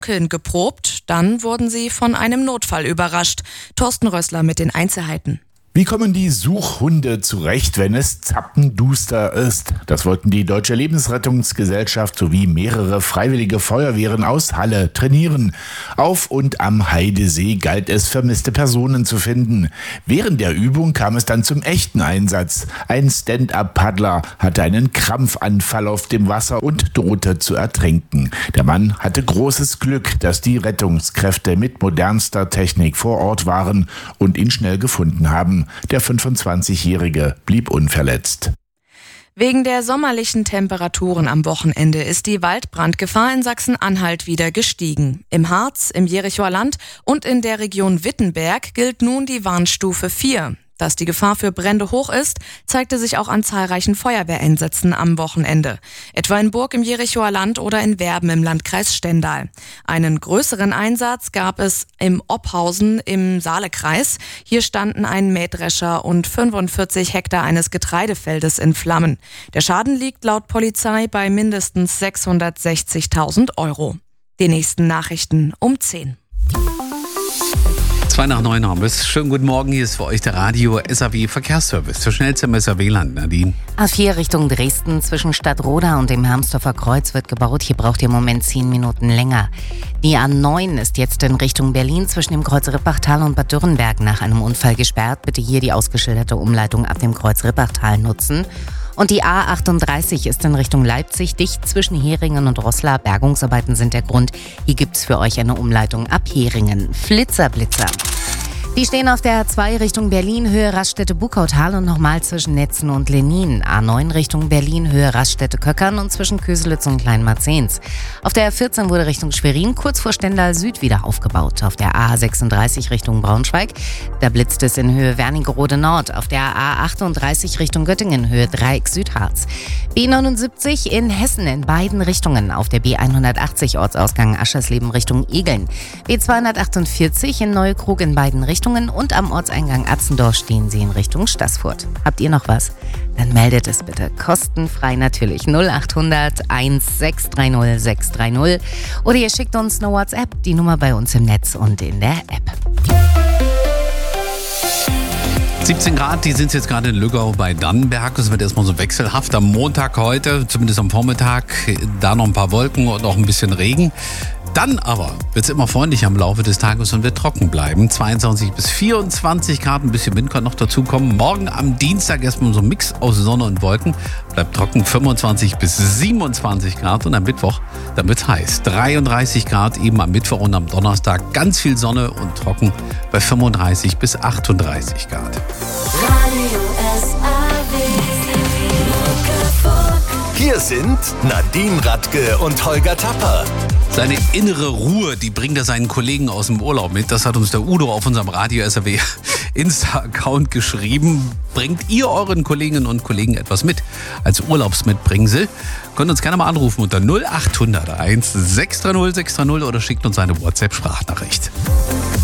geprobt, dann wurden sie von einem Notfall überrascht. Thorsten Rössler mit den Einzelheiten. Wie kommen die Suchhunde zurecht, wenn es zappenduster ist? Das wollten die Deutsche Lebensrettungsgesellschaft sowie mehrere freiwillige Feuerwehren aus Halle trainieren. Auf und am Heidesee galt es, vermisste Personen zu finden. Während der Übung kam es dann zum echten Einsatz. Ein Stand-up-Paddler hatte einen Krampfanfall auf dem Wasser und drohte zu ertrinken. Der Mann hatte großes Glück, dass die Rettungskräfte mit modernster Technik vor Ort waren und ihn schnell gefunden haben. Der 25-Jährige blieb unverletzt. Wegen der sommerlichen Temperaturen am Wochenende ist die Waldbrandgefahr in Sachsen-Anhalt wieder gestiegen. Im Harz, im Jerichoer Land und in der Region Wittenberg gilt nun die Warnstufe 4. Dass die Gefahr für Brände hoch ist, zeigte sich auch an zahlreichen Feuerwehreinsätzen am Wochenende. Etwa in Burg im Jerichoer Land oder in Werben im Landkreis Stendal. Einen größeren Einsatz gab es im Ophausen im Saalekreis. Hier standen ein Mähdrescher und 45 Hektar eines Getreidefeldes in Flammen. Der Schaden liegt laut Polizei bei mindestens 660.000 €. Die nächsten Nachrichten um 10. 8:02 haben wir es. Schönen guten Morgen, hier ist für euch der Radio SAW Verkehrsservice. Der schnellste im SAW-Land, Nadine. A4 Richtung Dresden zwischen Stadtroda und dem Hermsdorfer Kreuz wird gebaut. Hier braucht ihr im Moment 10 Minuten länger. Die A9 ist jetzt in Richtung Berlin zwischen dem Kreuz Rippachtal und Bad Dürrenberg nach einem Unfall gesperrt. Bitte hier die ausgeschilderte Umleitung ab dem Kreuz Rippachtal nutzen. Und die A38 ist in Richtung Leipzig dicht zwischen Heringen und Roßla. Bergungsarbeiten sind der Grund. Hier gibt's für euch eine Umleitung ab Heringen. Flitzer. Die stehen auf der A2 Richtung Berlin, Höhe Raststätte-Buckautal und nochmal zwischen Netzen und Lenin. A9 Richtung Berlin, Höhe Raststätte-Köckern und zwischen Köselitz und Kleinmarzens. Auf der A14 wurde Richtung Schwerin kurz vor Stendal Süd wieder aufgebaut. Auf der A36 Richtung Braunschweig, da blitzt es in Höhe Wernigerode Nord. Auf der A38 Richtung Göttingen, Höhe Dreieck Südharz. B79 in Hessen in beiden Richtungen. Auf der B180 Ortsausgang Aschersleben Richtung Egeln. B248 in Neukrug in beiden Richtungen. Und am Ortseingang Atzendorf stehen sie in Richtung Staßfurt. Habt ihr noch was? Dann meldet es bitte. Kostenfrei natürlich. 0800 1630 630. Oder ihr schickt uns eine WhatsApp. Die Nummer bei uns im Netz und in der App. 17 Grad, die sind jetzt gerade in Lüggau bei Dannenberg. Es wird erstmal so wechselhaft. Am Montag heute, zumindest am Vormittag, da noch ein paar Wolken und auch ein bisschen Regen. Dann aber wird es immer freundlicher im Laufe des Tages und wird trocken bleiben. 22 bis 24 Grad, ein bisschen Wind kann noch dazukommen. Morgen am Dienstag erstmal so ein Mix aus Sonne und Wolken. Bleibt trocken, 25 bis 27 Grad. Und am Mittwoch, dann wird es heiß. 33 Grad eben am Mittwoch und am Donnerstag. Ganz viel Sonne und trocken bei 35 bis 38 Grad. Hier sind Nadine Radke und Holger Tapper. Seine innere Ruhe, die bringt er seinen Kollegen aus dem Urlaub mit. Das hat uns der Udo auf unserem Radio SAW Insta-Account geschrieben. Bringt ihr euren Kolleginnen und Kollegen etwas mit als Urlaubsmitbringsel? Könnt uns gerne mal anrufen unter 0800 1630 630 oder schickt uns eine WhatsApp-Sprachnachricht.